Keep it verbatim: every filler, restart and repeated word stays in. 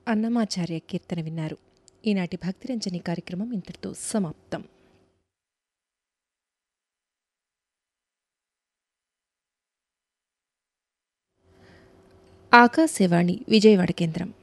అన్నమాచార్య కీర్తన విన్నారు. ఈనాటి భక్తిరంజని కార్యక్రమం ఇంతటితో సమాప్తం. ఆకాశవాణి విజయవాడ కేంద్రం.